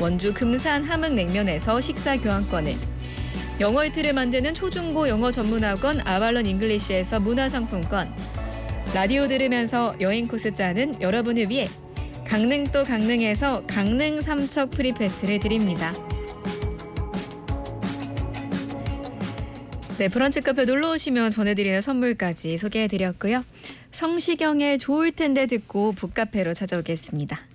원주 금산 함흥냉면에서 식사 교환권을, 영어 이틀을 만드는 초중고 영어 전문학원 아발론 잉글리시에서 문화상품권, 라디오 들으면서 여행 코스 짜는 여러분을 위해 강릉도 강릉에서 강릉 삼척 프리패스를 드립니다. 네, 브런치 카페 놀러 오시면 전해드리는 선물까지 소개해드렸고요. 성시경의 좋을 텐데 듣고 북카페로 찾아오겠습니다.